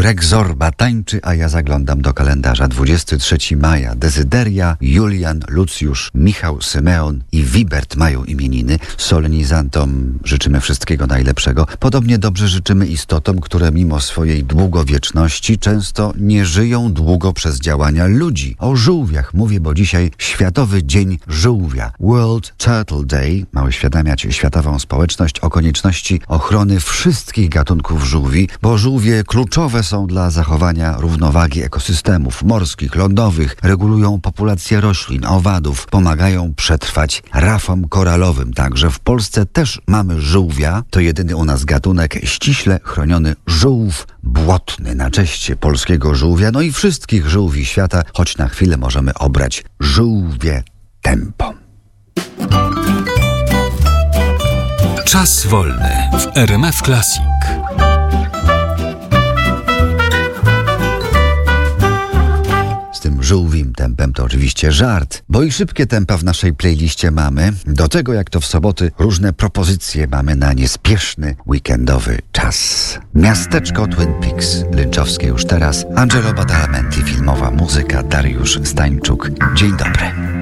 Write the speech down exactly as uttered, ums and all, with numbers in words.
Greg Zorba tańczy, a ja zaglądam do kalendarza. dwudziestego trzeciego maja. Dezyderia, Julian, Lucjusz, Michał, Symeon i Wibert mają imieniny. Solenizantom życzymy wszystkiego najlepszego. Podobnie dobrze życzymy istotom, które mimo swojej długowieczności często nie żyją długo przez działania ludzi. O żółwiach mówię, bo dzisiaj Światowy Dzień Żółwia. World Turtle Day ma uświadamiać światową społeczność o konieczności ochrony wszystkich gatunków żółwi, bo żółwie kluczowe są dla zachowania równowagi ekosystemów morskich, lądowych, regulują populację roślin, owadów, pomagają przetrwać rafom koralowym. Także w Polsce też mamy żółwia. To jedyny u nas gatunek ściśle chroniony żółw błotny na cześć polskiego żółwia, no i wszystkich żółwi świata, choć na chwilę możemy obrać żółwie tempo. Czas wolny w R M F Classic. Tym żółwim tempem to oczywiście żart, bo i szybkie tempa w naszej playliście mamy. Do tego, jak to w soboty, różne propozycje mamy na niespieszny, weekendowy czas. Miasteczko Twin Peaks, lynczowskie już teraz, Angelo Badalamenti, filmowa muzyka, Dariusz Stańczuk. Dzień dobry.